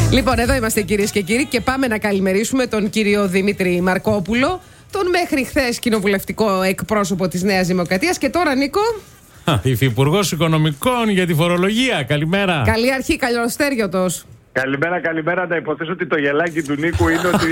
Λοιπόν, εδώ είμαστε κυρίες και κύριοι και πάμε να καλημερίσουμε τον κύριο Δημήτρη Μαρκόπουλο, τον μέχρι χθες κοινοβουλευτικό εκπρόσωπο της Νέας Δημοκρατίας και τώρα, Νίκο, υφυπουργός Οικονομικών για τη φορολογία. Καλημέρα. καλή αρχή, καλοστέριωτος. Καλημέρα. Να υποθέσω ότι το γελάκι του Νίκου είναι ότι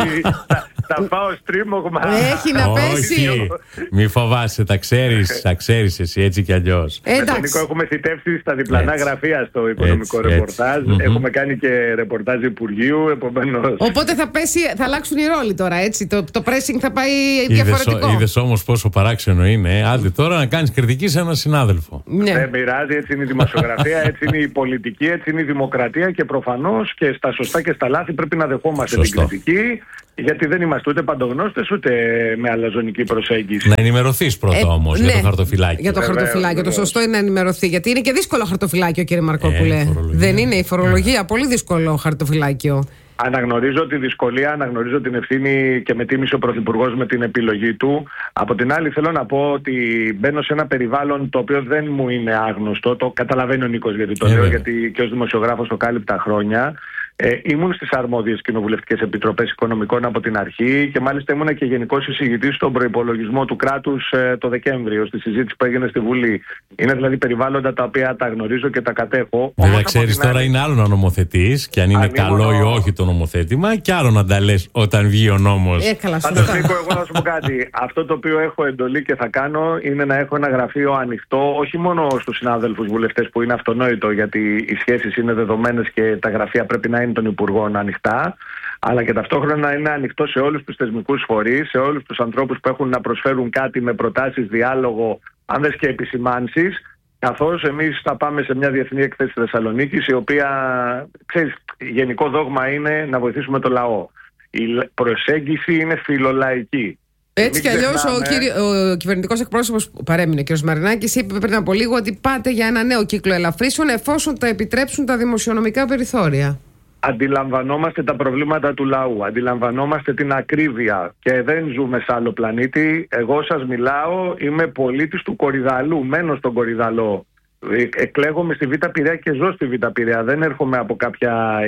θα πάω στρίμωγμα. Έχει να πέσει. Όχι, μη φοβάσαι, τα ξέρεις εσύ έτσι κι αλλιώς. Με τον Νίκο έχουμε θητεύσει στα διπλανά γραφεία στο οικονομικό ρεπορτάζ. Έχουμε κάνει και ρεπορτάζ Υπουργείου, επομένως. Οπότε θα αλλάξουν οι ρόλοι τώρα, έτσι. Το pressing θα πάει διαφορετικό. Είδες όμως πόσο παράξενο είναι. Άντε τώρα να κάνεις κριτική σε έναν συνάδελφο. Ναι. Δεν πειράζει, έτσι είναι η δημοσιογραφία, έτσι είναι η πολιτική, έτσι είναι η δημοκρατία και προφανώς και στα σωστά και στα λάθη πρέπει να δεχόμαστε την κριτική, γιατί δεν είμαστε ούτε παντογνώστες ούτε με αλαζονική προσέγγιση. Να ενημερωθείς πρώτα όμως για το χαρτοφυλάκιο. Για το χαρτοφυλάκιο. Το σωστό είναι να ενημερωθεί. Γιατί είναι και δύσκολο χαρτοφυλάκιο, κύριε Μαρκόπουλε. Δεν είναι η φορολογία. Πολύ δύσκολο χαρτοφυλάκιο. Αναγνωρίζω τη δυσκολία, αναγνωρίζω την ευθύνη και με τίμησε ο Πρωθυπουργός με την επιλογή του. Από την άλλη, θέλω να πω ότι μπαίνω σε ένα περιβάλλον το οποίο δεν μου είναι άγνωστο. Το καταλαβαίνει ο Νίκος γιατί το λέω, γιατί και ως δημοσιογράφος το κάλυπτα χρόνια. Ήμουν στις αρμόδιες κοινοβουλευτικές επιτροπές οικονομικών από την αρχή και μάλιστα ήμουν και γενικός εισηγητής στον προϋπολογισμό του κράτους το Δεκέμβριο, στη συζήτηση που έγινε στη Βουλή. Είναι δηλαδή περιβάλλοντα τα οποία τα γνωρίζω και τα κατέχω. Βέβαια, ξέρεις τώρα είναι άλλο να νομοθετείς και αν είναι καλό ή όχι το νομοθέτημα, και άλλο να τα λες όταν βγει ο νόμος. Πάντως, Νίκο, εγώ θα σου πω κάτι. Αυτό το οποίο έχω εντολή και θα κάνω είναι να έχω ένα γραφείο ανοιχτό, όχι μόνο στους συνάδελφους βουλευτές που είναι αυτονόητο, γιατί οι σχέσεις είναι δεδομένες και τα γραφεία πρέπει να είναι των υπουργών ανοιχτά, αλλά και ταυτόχρονα είναι ανοιχτό σε όλους τους θεσμικούς φορείς, σε όλους τους ανθρώπους που έχουν να προσφέρουν κάτι με προτάσεις, διάλογο, αν δεν και επισημάνσεις, καθώς εμείς θα πάμε σε μια διεθνή εκθέση στη Θεσσαλονίκη, η οποία, ξέρεις, γενικό δόγμα είναι να βοηθήσουμε το λαό. Η προσέγγιση είναι φιλολαϊκή. Έτσι κι αλλιώς ο κυβερνητικός εκπρόσωπος που παρέμεινε, ο κ. Μαρινάκης, είπε πριν από λίγο ότι πάτε για ένα νέο κύκλο ελαφρύσεων εφόσον τα επιτρέψουν τα δημοσιονομικά περιθώρια. Αντιλαμβανόμαστε τα προβλήματα του λαού, αντιλαμβανόμαστε την ακρίβεια και δεν ζούμε σε άλλο πλανήτη. Εγώ σας μιλάω, είμαι πολίτης του Κορυδαλού, μένω στον Κορυδαλό. Εκλέγομαι στη Β' Πειραιά και ζω στη Β' Πειραιά. Δεν έρχομαι από κάποια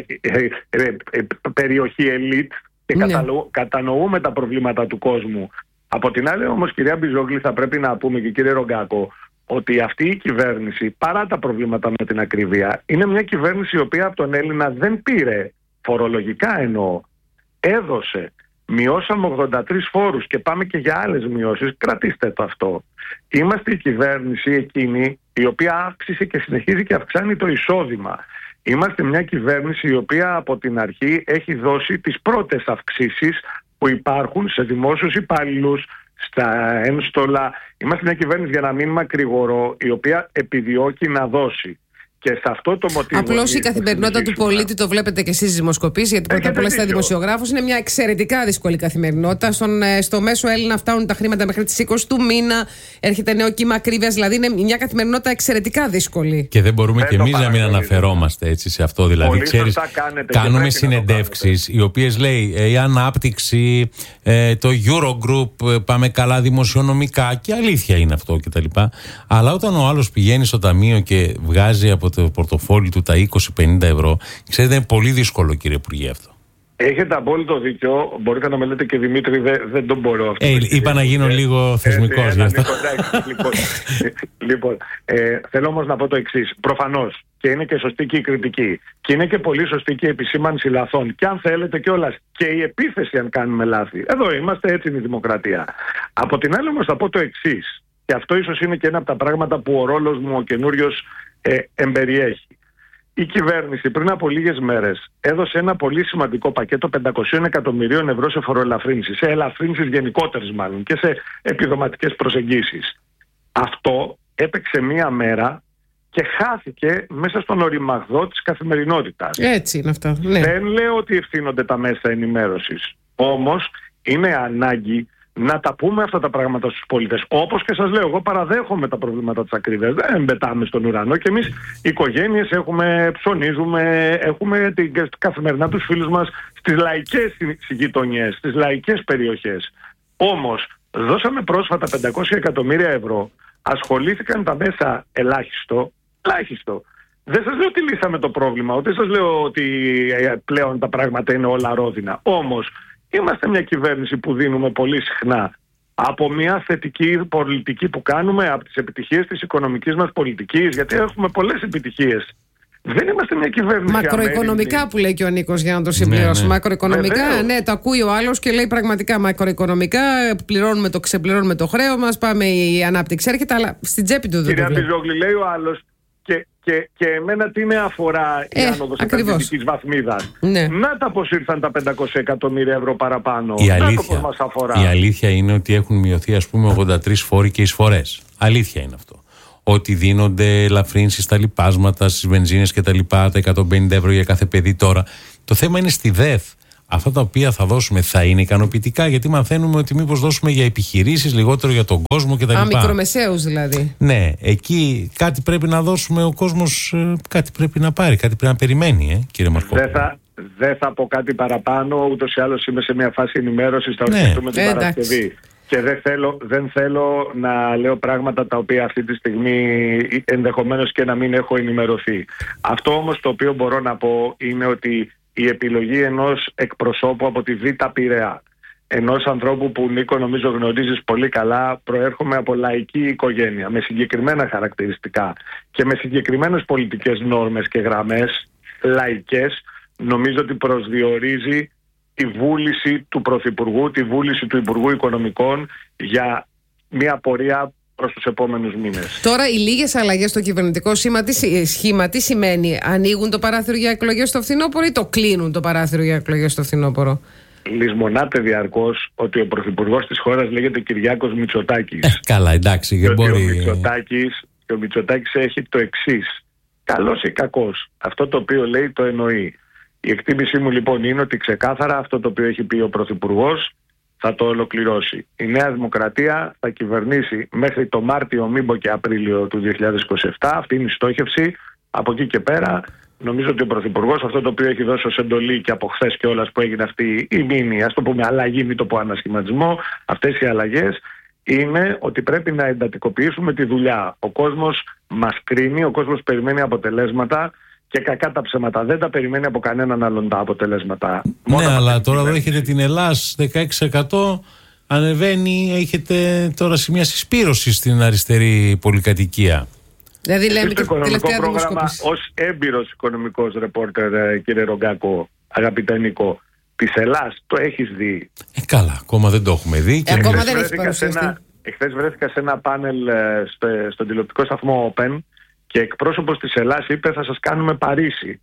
περιοχή ελίτ και κατανοούμε τα προβλήματα του κόσμου. Από την άλλη όμως, κυρία Μπιζόγλη, θα πρέπει να πούμε και κύριε Ρογκάκο, ότι αυτή η κυβέρνηση, παρά τα προβλήματα με την ακρίβεια, είναι μια κυβέρνηση η οποία από τον Έλληνα δεν πήρε φορολογικά, εννοώ. Έδωσε. Μειώσαμε 83 φόρους και πάμε και για άλλες μειώσεις. Κρατήστε το αυτό. Είμαστε η κυβέρνηση εκείνη η οποία αύξησε και συνεχίζει και αυξάνει το εισόδημα. Είμαστε μια κυβέρνηση η οποία από την αρχή έχει δώσει τις πρώτες αυξήσεις που υπάρχουν σε δημόσιους υπαλλήλους, στα ένστολα. Είμαστε μια κυβέρνηση, για να μην μακρηγορώ, η οποία επιδιώκει να δώσει. Και σε αυτό το μοτίβο. Απλώς η καθημερινότητα του πολίτη, το βλέπετε και εσείς δημοσκοπήσεις, γιατί πρώτα απ' όλα είστε δημοσιογράφος, είναι μια εξαιρετικά δύσκολη καθημερινότητα. Στο μέσο Έλληνα φτάνουν τα χρήματα μέχρι τις 20 του μήνα, έρχεται νέο κύμα ακρίβειας, δηλαδή είναι μια καθημερινότητα εξαιρετικά δύσκολη. Και δεν μπορούμε κι εμείς να μην αναφερόμαστε έτσι σε αυτό. Δηλαδή, ξέρεις, κάνουμε συνεντεύξεις οι οποίες λέει η ανάπτυξη, το Eurogroup, πάμε καλά δημοσιονομικά, και αλήθεια είναι αυτό κτλ. Αλλά όταν ο άλλος πηγαίνει στο ταμείο και βγάζει από το πορτοφόλι του τα 20-50 ευρώ, ξέρετε, είναι πολύ δύσκολο, κύριε Υπουργέ, αυτό. Έχετε απόλυτο δίκιο. Μπορείτε να με λέτε και Δημήτρη, δεν τον μπορώ αυτό. Είπα να γίνω λίγο θεσμικός γι' αυτό. Λοιπόν, θέλω όμως να πω το εξής. Προφανώς, και είναι και σωστή και η κριτική, και είναι και πολύ σωστή και η επισήμανση λαθών, και αν θέλετε κιόλας και η επίθεση αν κάνουμε λάθη. Εδώ είμαστε, έτσι είναι η δημοκρατία. Από την άλλη όμως θα πω το εξής, και αυτό ίσως είναι και ένα από τα πράγματα που ο ρόλος μου ο καινούριος εμπεριέχει. Η κυβέρνηση πριν από λίγες μέρες έδωσε ένα πολύ σημαντικό πακέτο 500 εκατομμυρίων ευρώ σε φοροελαφρύνσεις, σε ελαφρύνσεις γενικότερες μάλλον και σε επιδοματικές προσεγγίσεις. Αυτό έπαιξε μία μέρα και χάθηκε μέσα στον οριμαγδό της καθημερινότητας. Έτσι είναι αυτά. Ναι. Δεν λέω ότι ευθύνονται τα μέσα ενημέρωσης. Όμως είναι ανάγκη να τα πούμε αυτά τα πράγματα στους πολίτες. Όπως και σας λέω, εγώ παραδέχομαι τα προβλήματα της ακρίβειας. Δεν πετάμε στον ουρανό και εμείς οι οικογένειες ψωνίζουμε, έχουμε καθημερινά τους φίλους μας στις λαϊκές γειτονιές, στις λαϊκές περιοχές. Όμως δώσαμε πρόσφατα 500 εκατομμύρια ευρώ, ασχολήθηκαν τα μέσα ελάχιστο Δεν σας λέω ότι λύσαμε το πρόβλημα, ούτε σας λέω ότι πλέον τα πράγματα είναι όλα ρόδινα. Όμως είμαστε μια κυβέρνηση που δίνουμε πολύ συχνά από μια θετική πολιτική που κάνουμε, από τις επιτυχίες της οικονομικής μας πολιτικής, γιατί έχουμε πολλές επιτυχίες. Δεν είμαστε μια κυβέρνηση. Μακροοικονομικά που λέει και ο Νίκος, για να το συμπληρώσω. Ναι. Μακροοικονομικά, ναι, το ακούει ο άλλος και λέει πραγματικά μακροοικονομικά. Ξεπληρώνουμε το χρέος μας, πάμε η ανάπτυξη έρχεται, αλλά στην τσέπη του δεν το Κυρία Μπιζόγλη, λέει ο άλλος, και εμένα τι με αφορά η άνοδος επενδυτικής βαθμίδας. Ναι. Να τα πως ήρθαν τα 500 εκατομμύρια ευρώ παραπάνω. Η αλήθεια είναι ότι έχουν μειωθεί, ας πούμε, 83 φόροι και εισφορές. Αλήθεια είναι αυτό. Ότι δίνονται ελαφρύνσεις στα λιπάσματα, στις βενζίνες και τα λοιπά, τα 150 ευρώ για κάθε παιδί τώρα. Το θέμα είναι στη ΔΕΘ. Αυτά τα οποία θα δώσουμε θα είναι ικανοποιητικά, γιατί μαθαίνουμε ότι μήπως δώσουμε για επιχειρήσεις, λιγότερο για τον κόσμο κτλ. Μικρομεσαίους δηλαδή. Ναι, εκεί κάτι πρέπει να δώσουμε, ο κόσμος κάτι πρέπει να πάρει, κάτι πρέπει να περιμένει, κύριε Μαρκόπουλο. Δεν θα πω κάτι παραπάνω, ούτως ή άλλως είμαι σε μια φάση ενημέρωσης, θα ορκιστούμε την Παρασκευή. Και δεν θέλω να λέω πράγματα τα οποία αυτή τη στιγμή ενδεχομένως και να μην έχω ενημερωθεί. Αυτό όμως το οποίο μπορώ να πω είναι ότι η επιλογή ενός εκπροσώπου από τη Β' Πειραιά, ενός ανθρώπου που, Νίκο, νομίζω γνωρίζεις πολύ καλά, προέρχομαι από λαϊκή οικογένεια με συγκεκριμένα χαρακτηριστικά και με συγκεκριμένες πολιτικές νόρμες και γραμμές λαϊκές, νομίζω ότι προσδιορίζει τη βούληση του Πρωθυπουργού, τη βούληση του Υπουργού Οικονομικών για μια πορεία προς τους επόμενους μήνες. Τώρα, οι λίγες αλλαγές στο κυβερνητικό σχήμα τι σημαίνει? Ανοίγουν το παράθυρο για εκλογές στο φθινόπωρο ή το κλείνουν το παράθυρο για εκλογές στο φθινόπωρο? Λησμονάται διαρκώς ότι ο Πρωθυπουργός της χώρας λέγεται Κυριάκος Μητσοτάκης. Καλά, εντάξει, δεν μπορεί. Ο Μητσοτάκης έχει το εξής. Καλός ή κακός. Αυτό το οποίο λέει το εννοεί. Η εκτίμησή μου λοιπόν είναι ότι ξεκάθαρα αυτό το οποίο έχει πει ο Πρωθυπουργός θα το ολοκληρώσει. Η Νέα Δημοκρατία θα κυβερνήσει μέχρι το Μάρτιο, μήπω και Απρίλιο του 2027. Αυτή είναι η στόχευση. Από εκεί και πέρα νομίζω ότι ο Πρωθυπουργός αυτό το οποίο έχει δώσει ως εντολή και από χθες κιόλας που έγινε αυτή η μήνυ, ας το πούμε αλλαγή, μην το πω ανασχηματισμό, αυτές οι αλλαγές είναι ότι πρέπει να εντατικοποιήσουμε τη δουλειά. Ο κόσμος μας κρίνει, ο κόσμος περιμένει αποτελέσματα. Και κακά τα ψέματα. Δεν τα περιμένει από κανέναν άλλον τα αποτελέσματα. Ναι, αλλά τώρα εδώ έχετε την Ελλάς 16%. Ανεβαίνει, έχετε τώρα σημεία συσπήρωση στην αριστερή πολυκατοικία. Δηλαδή λέμε το οικονομικό πρόγραμμα ως έμπειρος οικονομικός ρεπόρτερ, κύριε Ρογκάκο, αγαπητέ Νίκο, της Ελλάς το έχεις δει? Καλά, ακόμα δεν το έχουμε δει. Ακόμα δεν έχει παρουσιαστεί. Εχθές βρέθηκα σε ένα πάνελ στον τηλεοπτικό σταθμό Open και εκπρόσωπος της Ελλάς είπε θα σας κάνουμε Παρίσι.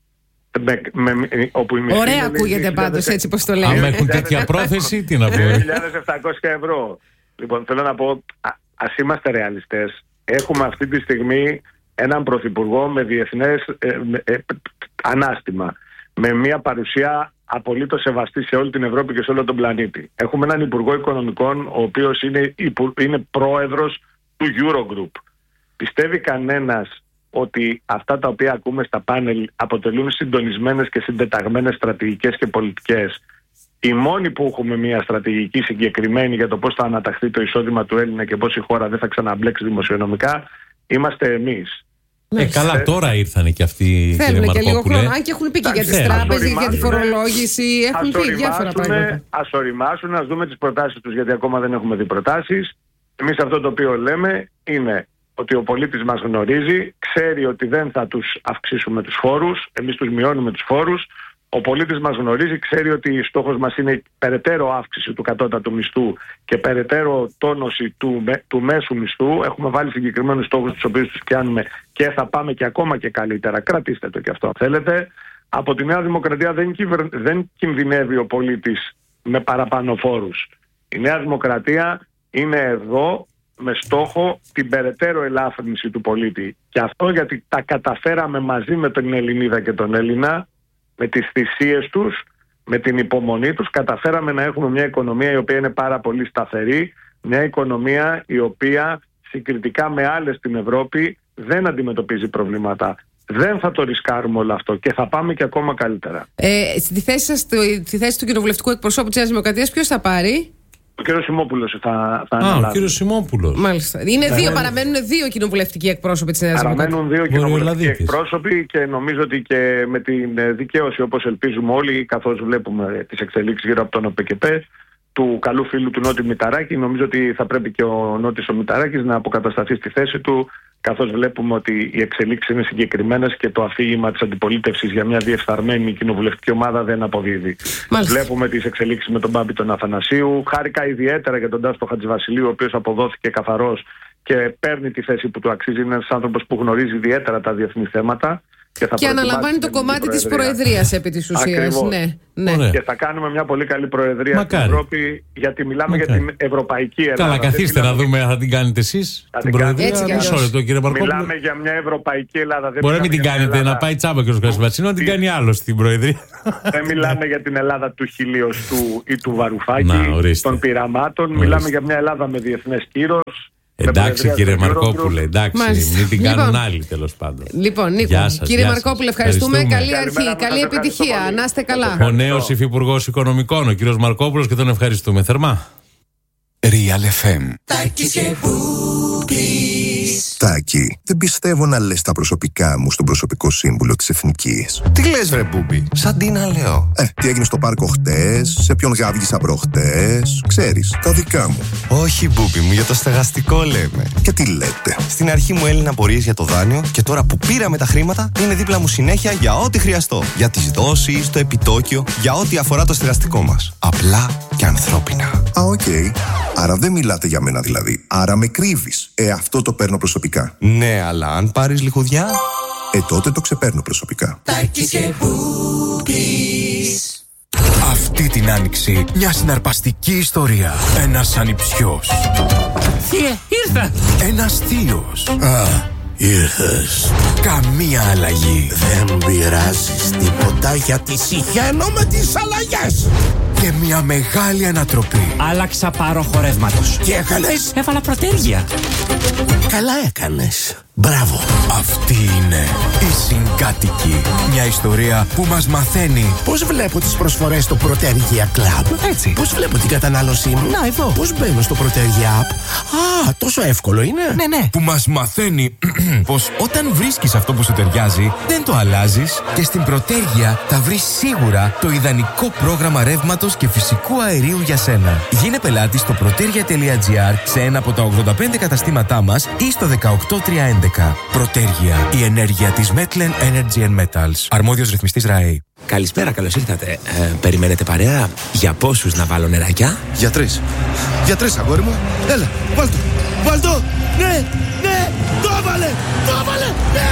Ωραία ακούγεται πάντως έτσι πως το λέμε. Αν έχουν τέτοια πρόθεση, τι να πω. 2.700 ευρώ. Λοιπόν, θέλω να πω, ας είμαστε ρεαλιστές. Έχουμε αυτή τη στιγμή έναν πρωθυπουργό με διεθνές ανάστημα. Με μια παρουσία απολύτως σεβαστή σε όλη την Ευρώπη και σε όλο τον πλανήτη. Έχουμε έναν Υπουργό Οικονομικών, ο οποίος είναι πρόεδρος του Eurogroup. Πιστεύει κανένας ότι αυτά τα οποία ακούμε στα πάνελ αποτελούν συντονισμένες και συντεταγμένες στρατηγικές και πολιτικές? Οι μόνοι που έχουμε μια στρατηγική συγκεκριμένη για το πώς θα αναταχθεί το εισόδημα του Έλληνα και πώς η χώρα δεν θα ξαναμπλέξει δημοσιονομικά είμαστε εμείς. Καλά, τώρα ήρθανε και αυτοί. Θέλουν και λίγο χρόνο. Αν και έχουν πει και για τις τράπεζες, για τη φορολόγηση, έχουν πει διάφορα πράγματα. Ας οριμάσουν, ας δούμε τις προτάσεις τους, γιατί ακόμα δεν έχουμε δει προτάσεις. Εμείς αυτό το οποίο λέμε είναι ότι ο πολίτης μας γνωρίζει, ξέρει ότι δεν θα τους αυξήσουμε τους φόρους, εμείς τους μειώνουμε τους φόρους. Ο πολίτης μας γνωρίζει, ξέρει ότι στόχος μας είναι περαιτέρω αύξηση του κατώτατου μισθού και περαιτέρω τόνωση του μέσου μισθού. Έχουμε βάλει συγκεκριμένους στόχους τους οποίους τους πιάνουμε και θα πάμε και ακόμα και καλύτερα. Κρατήστε το και αυτό αν θέλετε. Από τη Νέα Δημοκρατία δεν κινδυνεύει ο πολίτης με παραπάνω φόρους. Η Νέα Δημοκρατία είναι εδώ με στόχο την περαιτέρω ελάφρυνση του πολίτη. Και αυτό γιατί τα καταφέραμε μαζί με την Ελληνίδα και τον Έλληνα, με τις θυσίες τους, με την υπομονή τους, καταφέραμε να έχουμε μια οικονομία η οποία είναι πάρα πολύ σταθερή, μια οικονομία η οποία συγκριτικά με άλλες στην Ευρώπη δεν αντιμετωπίζει προβλήματα. Δεν θα το ρισκάρουμε όλο αυτό και θα πάμε και ακόμα καλύτερα. Στη θέση σας, στη θέση του κοινοβουλευτικού εκπροσώπου της Νέας Δημοκρατίας, ποιος θα πάρει? Ο κύριος Σιμόπουλος θα αναλάβει. Ο κύριος Σιμόπουλος. Μάλιστα. Παραμένουν δύο κοινοβουλευτικοί εκπρόσωποι της Νέας Δημοκρατίας. Παραμένουν δύο κοινοβουλευτικοί εκπρόσωποι και νομίζω ότι και με την δικαίωση, όπως ελπίζουμε όλοι, καθώς βλέπουμε τις εξελίξεις γύρω από τον ΟΠΕΚΕΠΕ, του καλού φίλου του Νότι Μηταράκη, νομίζω ότι θα πρέπει και ο Νότης ο Μηταράκης να αποκατασταθεί στη θέση του, καθώς βλέπουμε ότι οι εξελίξεις είναι συγκεκριμένες και το αφήγημα της αντιπολίτευσης για μια διεφθαρμένη κοινοβουλευτική ομάδα δεν αποδίδει. Μάλιστα. Βλέπουμε τις εξελίξεις με τον Μπάμπη τον Αθανασίου. Χάρηκα ιδιαίτερα για τον Τάστο Χατζηβασιλείου, ο οποίος αποδόθηκε καθαρός και παίρνει τη θέση που του αξίζει. Είναι ένας άνθρωπος που γνωρίζει ιδιαίτερα τα διεθνή θέματα. Και αναλαμβάνει το κομμάτι της Προεδρίας επί της ουσίας. Ναι. Και θα κάνουμε μια πολύ καλή Προεδρία στην Ευρώπη, γιατί μιλάμε για την Ευρωπαϊκή Ελλάδα. Καλά, καθίστε να δούμε αν θα την κάνετε εσείς την Προεδρία. Μιλάμε για μια Ευρωπαϊκή Ελλάδα. Μπορεί να μην την κάνετε, να πάει τσάμπα και ο Χατζηβασιλείου, να την κάνει άλλο στην Προεδρία. Δεν μιλάμε για την Ελλάδα του Χιλιοστού ή του Βαρουφάκη, των πειραμάτων. Μιλάμε για μια Ελλάδα με διεθνές κύρος. Εντάξει, κύριε Μαρκόπουλε, εντάξει, μην την κάνουν άλλοι, τέλος πάντων. Λοιπόν, Νίκο, κύριε Μαρκόπουλε, ευχαριστούμε. Καλή αρχή, καλή επιτυχία. Να είστε καλά. Ο νέος υφυπουργός Οικονομικών, ο κύριος Μαρκόπουλος, και τον ευχαριστούμε θερμά. Real FM. Τάκη, δεν πιστεύω να λες τα προσωπικά μου στον προσωπικό σύμβουλο της Εθνικής. Τι λες, βρε Μπούμπι, σαν τι να λέω. Τι έγινε στο πάρκο χτες, σε ποιον γάβγισα προχτές, ξέρεις, τα δικά μου. Όχι, Μπούμπι μου, για το στεγαστικό λέμε. Και τι λέτε. Στην αρχή μου έλυναν απορίες για το δάνειο και τώρα που πήραμε τα χρήματα είναι δίπλα μου συνέχεια για ό,τι χρειαστώ. Για τις δόσεις, το επιτόκιο, για ό,τι αφορά το στεγαστικό μας. Απλά και ανθρώπινα. Οκ. Άρα δεν μιλάτε για μένα δηλαδή. Άρα με κρύβεις. Αυτό το παίρνω προσωπικά. Ναι, αλλά αν πάρεις λιχουδιά, τότε το ξεπαίρνω προσωπικά. Αυτή την άνοιξη μια συναρπαστική ιστορία. Ένας ανιψιός. Θεία, ήρθα. Ένας θείος. Ήρθες. Καμία αλλαγή. Δεν πειράζεις τίποτα, γιατί συχαίνω με τις αλλαγές. Και μια μεγάλη ανατροπή. Άλλαξα πάροχο ρεύματος. Τι έκανες? Έβαλα προτέρια. Καλά έκανες. Μπράβο. Αυτή είναι η Συγκάτοικη. Μια ιστορία που μας μαθαίνει πώς βλέπω τις προσφορές στο Προτέργεια Club. Έτσι. Πώς βλέπω την κατανάλωσή μου. Να, εδώ. Πώς μπαίνω στο Προτέργεια App. Τόσο εύκολο είναι. Ναι. Που μας μαθαίνει πως όταν βρίσκεις αυτό που σου ταιριάζει, δεν το αλλάζεις και στην Προτέργεια θα βρεις σίγουρα το ιδανικό πρόγραμμα ρεύματος και φυσικού αερίου για σένα. Γίνε πελάτη στο protergia.gr σε ένα από τα 85 καταστήματά μας ή στο 18311. Προτέργεια. Η ενέργεια της Metlen Energy and Metals. Αρμόδιος ρυθμιστής ΡΑΕ. Καλησπέρα, καλώς ήρθατε. Περιμένετε παρέα? Για πόσους να βάλω νεράκια? Για 3. Για 3, αγόρι μου. Έλα, βάλ' το. Ναι, το έβαλε, ναι.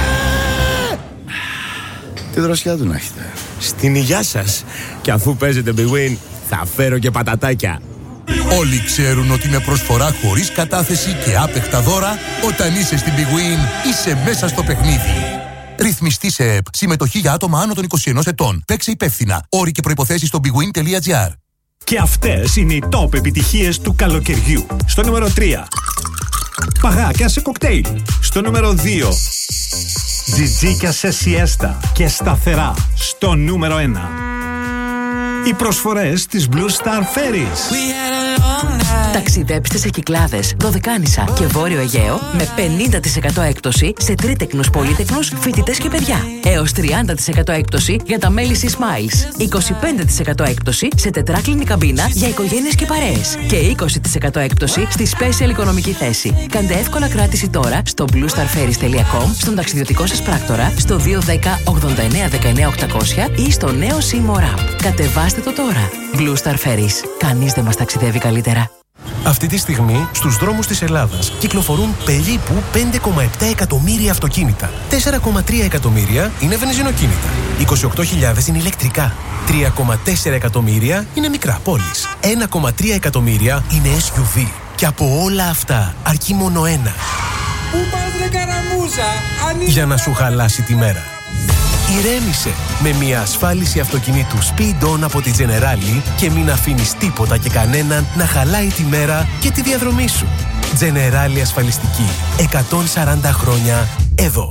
Τι δροσιά του να έχετε. Στην υγειά σας. Και αφού παίζετε Big Win, θα φέρω και πατατάκια. Όλοι ξέρουν ότι με προσφορά χωρίς κατάθεση και άπεχτα δώρα, όταν είσαι στην Big Win, είσαι μέσα στο παιχνίδι. Ρυθμιστή σε ΕΠ. Συμμετοχή για άτομα άνω των 21 ετών. Παίξε υπεύθυνα. Όροι και προϋποθέσεις στο bigwin.gr. Και αυτές είναι οι top επιτυχίες του καλοκαιριού. Στο νούμερο 3. Παγάκια σε κοκτέιλ. Στο νούμερο 2. Τζιτζίκια σε σιέστα και σταθερά. Στο νούμερο 1. Οι προσφορές της Blue Star Ferries. Ταξιδέψτε σε Κυκλάδες, Δωδεκάνησα και Βόρειο Αιγαίο με 50% έκπτωση σε τρίτεκνους, πολύτεκνους, φοιτητές και παιδιά. Έως 30% έκπτωση για τα μέλη Sea Smiles. 25% έκπτωση σε τετράκλινη καμπίνα για οικογένειες και παρέες. Και 20% έκπτωση στη Special οικονομική θέση. Κάντε εύκολα κράτηση τώρα στο bluestarferries.com, στον ταξιδιωτικό σας πράκτορα, στο 210 89 19 800 ή στο νέο SIM App. Κατεβάστε το τώρα. Blue Star Ferries. Κανείς δεν μας ταξιδεύει καλύτερα. Αυτή τη στιγμή στους δρόμους της Ελλάδας κυκλοφορούν περίπου 5,7 εκατομμύρια αυτοκίνητα. 4,3 εκατομμύρια είναι βενζινοκίνητα. 28.000 είναι ηλεκτρικά. 3,4 εκατομμύρια είναι μικρά πόλεις. 1,3 εκατομμύρια είναι SUV. Και από όλα αυτά αρκεί μόνο ένα. Πού πας ρε καραμούζα, για να σου χαλάσει τη μέρα. Ηρέμησε με μια ασφάλιση αυτοκινήτου Speed On από τη Generali και μην αφήνεις τίποτα και κανέναν να χαλάει τη μέρα και τη διαδρομή σου. Generali ασφαλιστική. 140 χρόνια εδώ.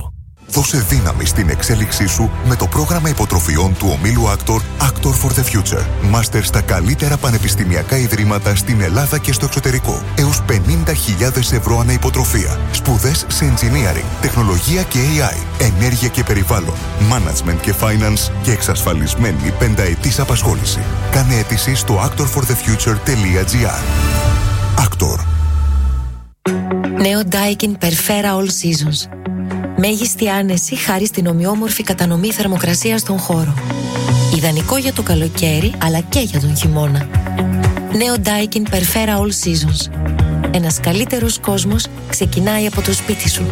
Δώσε δύναμη στην εξέλιξή σου με το πρόγραμμα υποτροφιών του ομίλου Actor for the Future. Μάστερ στα καλύτερα πανεπιστημιακά ιδρύματα στην Ελλάδα και στο εξωτερικό. Έως 50.000 ευρώ ανά υποτροφία. Σπουδές σε engineering, τεχνολογία και AI, ενέργεια και περιβάλλον, management και finance και εξασφαλισμένη πενταετής απασχόληση. Κάνε αίτηση στο actorforthefuture.gr. Actor. Νέο Daikin Perfera All Seasons. Μέγιστη άνεση χάρη στην ομοιόμορφη κατανομή θερμοκρασίας στον χώρο. Ιδανικό για το καλοκαίρι αλλά και για τον χειμώνα. Νέο Daikin Perfera All Seasons. Ένας καλύτερος κόσμος ξεκινάει από το σπίτι σου.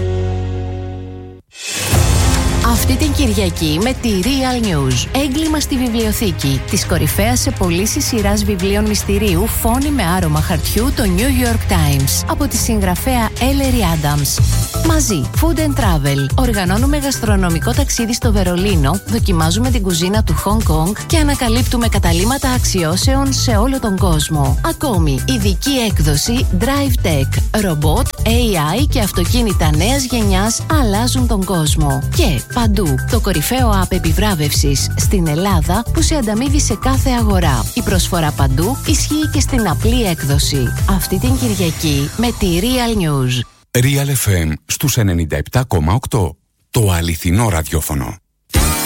Αυτή την Κυριακή με τη Real News. Έγκλημα στη βιβλιοθήκη. Της κορυφαίας σε πωλήσεις σειράς βιβλίων μυστηρίου Φόνοι με άρωμα χαρτιού, το New York Times. Από τη συγγραφέα Ellery Adams. Μαζί, Food and Travel. Οργανώνουμε γαστρονομικό ταξίδι στο Βερολίνο, δοκιμάζουμε την κουζίνα του Hong Kong και ανακαλύπτουμε καταλύματα αξιώσεων σε όλο τον κόσμο. Ακόμη, ειδική έκδοση Drive Tech. Ρομπότ, AI και αυτοκίνητα νέας γενιάς αλλάζουν τον κόσμο. Και παντού, το κορυφαίο app επιβράβευσης στην Ελλάδα που σε ανταμείβει σε κάθε αγορά. Η προσφορά παντού ισχύει και στην απλή έκδοση. Αυτή την Κυριακή με τη Real News. Real FM στους 97,8. Το αληθινό ραδιόφωνο.